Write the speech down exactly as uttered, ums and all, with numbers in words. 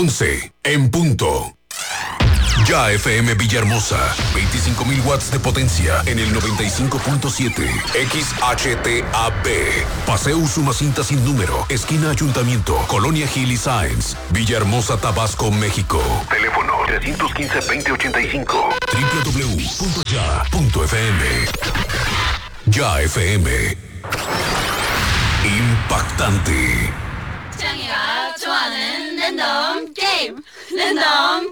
once en punto. Ya F M Villahermosa, veinticinco mil watts de potencia en el noventa y cinco punto siete. X H T A B. Paseo Usumacinta sin número, esquina Ayuntamiento, Colonia Gil y Sáenz, Villahermosa, Tabasco, México. Teléfono tres uno cinco, veinte ochenta y cinco. doble u doble u doble u punto ya punto f m. Ya F M. Impactante. 짱이가 좋아하는 랜덤 게임, 랜덤